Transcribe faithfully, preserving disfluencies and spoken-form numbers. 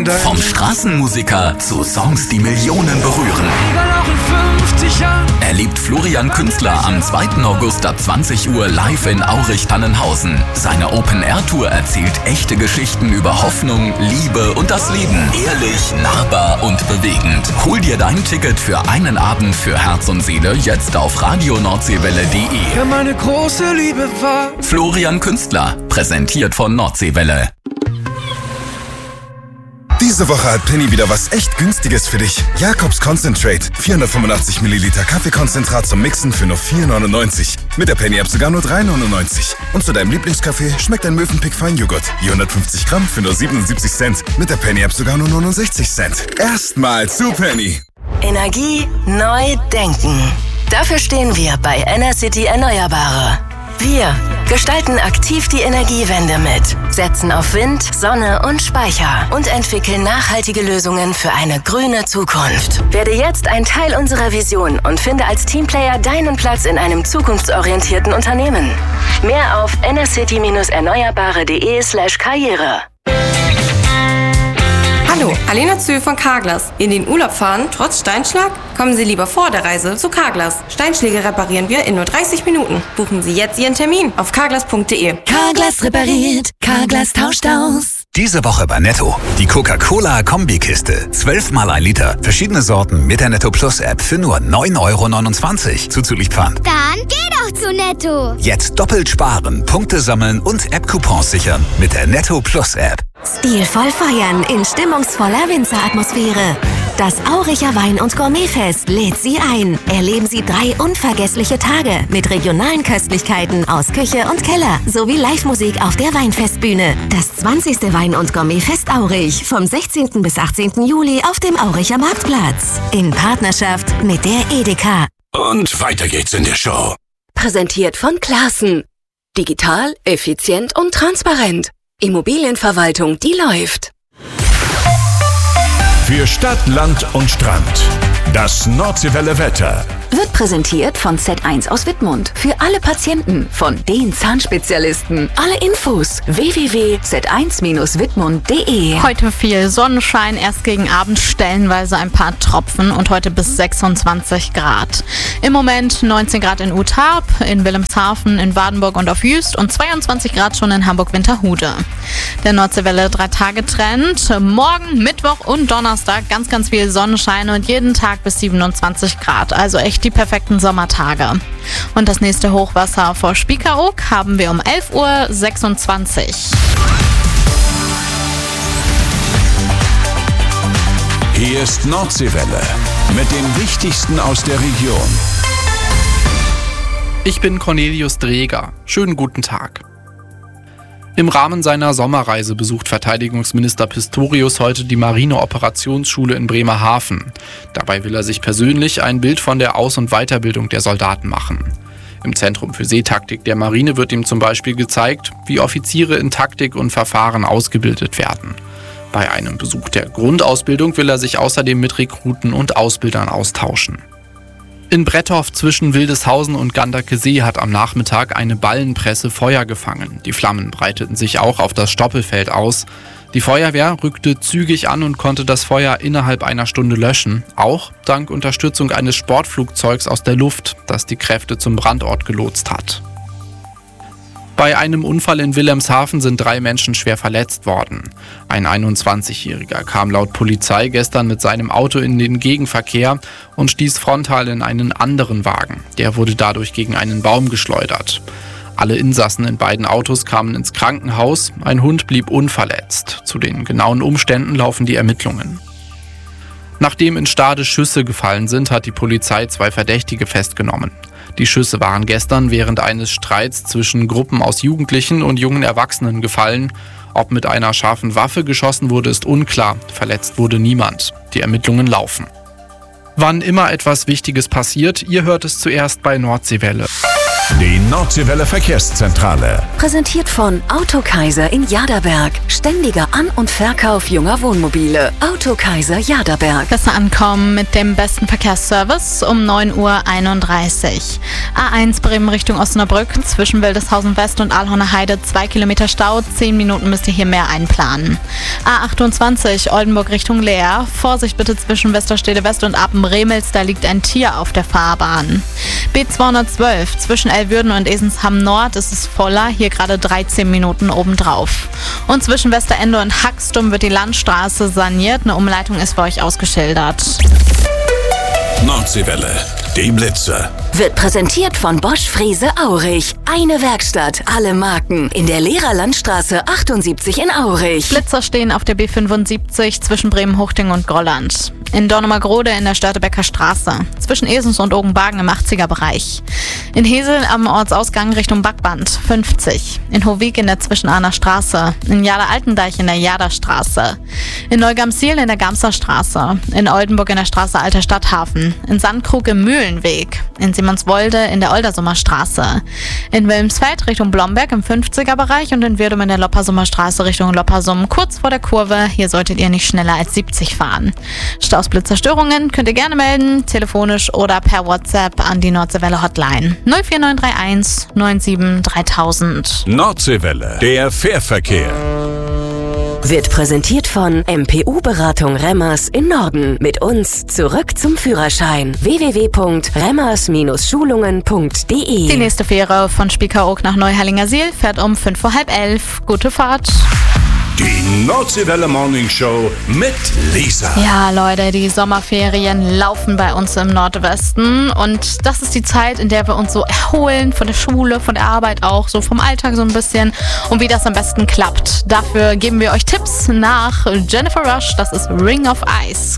dein... Vom Straßenmusiker zu Songs, die Millionen berühren. Egal auch in fünfzig Jahren. Erlebt Florian Künstler am zweiten August ab zwanzig Uhr live in Aurich-Tannenhausen. Seine Open-Air-Tour erzählt echte Geschichten über Hoffnung, Liebe und das Leben. Ehrlich, nahbar und bewegend. Hol dir dein Ticket für einen Abend für Herz und Seele jetzt auf radio nordseewelle punkt de. Ja, meine große Liebe war... Florian Künstler, präsentiert von Nordseewelle. Diese Woche hat Penny wieder was echt Günstiges für dich. Jakobs Concentrate. vierhundertfünfundachtzig Milliliter Kaffeekonzentrat zum Mixen für nur vier neunundneunzig. Mit der Penny-App sogar nur drei neunundneunzig. Und zu deinem Lieblingskaffee schmeckt ein Mövenpick Feinjoghurt. Je hundertfünfzig Gramm für nur siebenundsiebzig Cent. Mit der Penny-App sogar nur neunundsechzig Cent. Erstmal zu Penny. Energie neu denken. Dafür stehen wir bei Enercity Erneuerbare. Wir gestalten aktiv die Energiewende mit, setzen auf Wind, Sonne und Speicher und entwickeln nachhaltige Lösungen für eine grüne Zukunft. Werde jetzt ein Teil unserer Vision und finde als Teamplayer deinen Platz in einem zukunftsorientierten Unternehmen. Mehr auf enercity erneuerbare punkt de slash karriere. Hallo, Alena Zö von Carglass. In den Urlaub fahren, trotz Steinschlag? Kommen Sie lieber vor der Reise zu Carglass. Steinschläge reparieren wir in nur dreißig Minuten. Buchen Sie jetzt Ihren Termin auf carglass punkt de. Carglass repariert, Carglass tauscht aus. Diese Woche bei Netto. Die Coca-Cola-Kombikiste. zwölf mal ein Liter. Verschiedene Sorten mit der Netto Plus App für nur neun Euro neunundzwanzig. Zuzüglich Pfand. Dann geh doch zu Netto. Jetzt doppelt sparen, Punkte sammeln und App-Coupons sichern mit der Netto Plus App. Stilvoll feiern in stimmungsvoller Winzeratmosphäre. Das Auricher Wein- und Gourmetfest lädt Sie ein. Erleben Sie drei unvergessliche Tage mit regionalen Köstlichkeiten aus Küche und Keller sowie Live-Musik auf der Weinfestbühne. Das zwanzigste Wein- und Gourmetfest Aurich vom sechzehnten bis achtzehnten Juli auf dem Auricher Marktplatz. In Partnerschaft mit der Edeka. Und weiter geht's in der Show. Präsentiert von Classen. Digital, effizient und transparent. Immobilienverwaltung, die läuft. Für Stadt, Land und Strand. Das Nordseewelle Wetter. Wird präsentiert von Z eins aus Wittmund. Für alle Patienten von den Zahnspezialisten. Alle Infos w w w punkt z eins wittmund punkt de. Heute viel Sonnenschein, erst gegen Abend stellenweise ein paar Tropfen und heute bis sechsundzwanzig Grad. Im Moment neunzehn Grad in Utarp, in Wilhelmshaven, in Wardenburg und auf Jüst und zweiundzwanzig Grad schon in Hamburg-Winterhude. Der Nordseewelle drei Tage Trend. Morgen, Mittwoch und Donnerstag ganz, ganz viel Sonnenschein und jeden Tag bis siebenundzwanzig Grad. Also echt die perfekten Sommertage. Und das nächste Hochwasser vor Spiekeroog haben wir um elf Uhr sechsundzwanzig. Hier ist Nordseewelle mit dem Wichtigsten aus der Region. Ich bin Cornelius Dreger. Schönen guten Tag. Im Rahmen seiner Sommerreise besucht Verteidigungsminister Pistorius heute die Marine-Operationsschule in Bremerhaven. Dabei will er sich persönlich ein Bild von der Aus- und Weiterbildung der Soldaten machen. Im Zentrum für Seetaktik der Marine wird ihm zum Beispiel gezeigt, wie Offiziere in Taktik und Verfahren ausgebildet werden. Bei einem Besuch der Grundausbildung will er sich außerdem mit Rekruten und Ausbildern austauschen. In Bretthof zwischen Wildeshausen und Ganderkesee hat am Nachmittag eine Ballenpresse Feuer gefangen. Die Flammen breiteten sich auch auf das Stoppelfeld aus. Die Feuerwehr rückte zügig an und konnte das Feuer innerhalb einer Stunde löschen. Auch dank Unterstützung eines Sportflugzeugs aus der Luft, das die Kräfte zum Brandort gelotst hat. Bei einem Unfall in Wilhelmshaven sind drei Menschen schwer verletzt worden. Ein einundzwanzigjähriger kam laut Polizei gestern mit seinem Auto in den Gegenverkehr und stieß frontal in einen anderen Wagen. Der wurde dadurch gegen einen Baum geschleudert. Alle Insassen in beiden Autos kamen ins Krankenhaus, ein Hund blieb unverletzt. Zu den genauen Umständen laufen die Ermittlungen. Nachdem in Stade Schüsse gefallen sind, hat die Polizei zwei Verdächtige festgenommen. Die Schüsse waren gestern während eines Streits zwischen Gruppen aus Jugendlichen und jungen Erwachsenen gefallen. Ob mit einer scharfen Waffe geschossen wurde, ist unklar. Verletzt wurde niemand. Die Ermittlungen laufen. Wann immer etwas Wichtiges passiert, ihr hört es zuerst bei Nordseewelle. Die Nordseewelle Verkehrszentrale. Präsentiert von Autokaiser in Jaderberg. Ständiger An- und Verkauf junger Wohnmobile. Autokaiser Jaderberg. Besser ankommen mit dem besten Verkehrsservice um neun Uhr einunddreißig. A eins Bremen Richtung Osnabrück zwischen Wildeshausen West und Alhorner Heide zwei Kilometer Stau. zehn Minuten müsst ihr hier mehr einplanen. A achtundzwanzig Oldenburg Richtung Leer. Vorsicht bitte zwischen Westerstede West und Apen-Remels, da liegt ein Tier auf der Fahrbahn. B zweihundertzwölf zwischen Elwürden und Esensham Nord ist es voller, hier gerade dreizehn Minuten obendrauf. Und zwischen Westerende und Hackstum wird die Landstraße saniert, eine Umleitung ist für euch ausgeschildert. Nordseewelle, die Blitzer. Wird präsentiert von Bosch Frese Aurich. Eine Werkstatt, alle Marken. In der Lehrerlandstraße achtundsiebzig in Aurich. Blitzer stehen auf der B fünfundsiebzig zwischen Bremen-Huchting und Grolland. In Dornumergrode in der Störtebecker Straße. Zwischen Esens und Ogenbagen im achtziger Bereich. In Hesel am Ortsausgang Richtung Backband fünfzig. In Hovig in der Zwischenahner Straße. In Jada-Altendeich in der Jaderstraße. In Neugamsiel in der Gamser Straße. In Oldenburg in der Straße Alter Stadthafen. In Sandkrug im Mühlenweg. In Simonswolde in der Oldersummer Straße. In Wilmsfeld Richtung Blomberg im fünfziger Bereich und in Wirdum in der Loppersummer Straße Richtung Loppersum kurz vor der Kurve. Hier solltet ihr nicht schneller als siebzig fahren. Stausblitzerstörungen könnt ihr gerne melden, telefonisch oder per WhatsApp an die Nordseewelle Hotline null vier neun drei eins neun sieben dreitausend. Nordseewelle, der Fährverkehr. Wird präsentiert von M P U-Beratung Remmers in Norden. Mit uns zurück zum Führerschein. w w w punkt remmers Schulungen punkt de. Die nächste Fähre von Spiekeroog nach Neuherlingersiel fährt um fünf vor halb elf. Gute Fahrt. Die Nordseewelle Morning Show mit Lisa. Ja, Leute, die Sommerferien laufen bei uns im Nordwesten und das ist die Zeit, in der wir uns so erholen von der Schule, von der Arbeit auch, so vom Alltag so ein bisschen und wie das am besten klappt. Dafür geben wir euch Tipps nach Jennifer Rush, das ist Ring of Ice.